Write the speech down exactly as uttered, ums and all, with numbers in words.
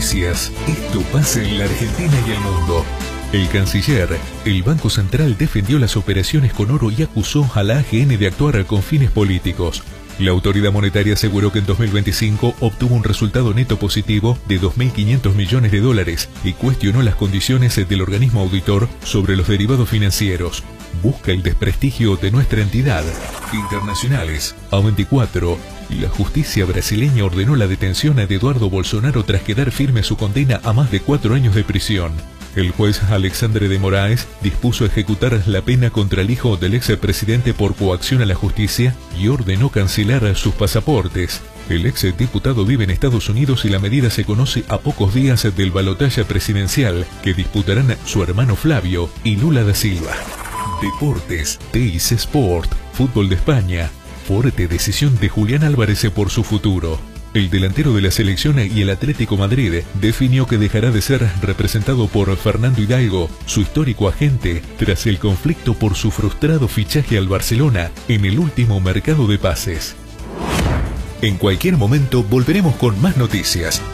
Noticias. Esto pasa en la Argentina y el mundo. El canciller, el Banco Central defendió las operaciones con oro y acusó a la A G N de actuar con fines políticos. La autoridad monetaria aseguró que en dos mil veinticinco obtuvo un resultado neto positivo de dos mil quinientos millones de dólares y cuestionó las condiciones del organismo auditor sobre los derivados financieros. Busca el desprestigio de nuestra entidad. Internacionales. A veinticuatro. La justicia brasileña ordenó la detención de Eduardo Bolsonaro tras quedar firme su condena a más de cuatro años de prisión. El juez Alexandre de Moraes dispuso ejecutar la pena contra el hijo del expresidente por coacción a la justicia y ordenó cancelar sus pasaportes. El exdiputado vive en Estados Unidos y la medida se conoce a pocos días del balotaje presidencial que disputarán su hermano Flavio y Lula da Silva. Deportes. Teis Sport. Fútbol de España. Fuerte decisión de Julián Álvarez por su futuro. El delantero de la selección y el Atlético Madrid definió que dejará de ser representado por Fernando Hidalgo, su histórico agente, tras el conflicto por su frustrado fichaje al Barcelona en el último mercado de pases. En cualquier momento volveremos con más noticias.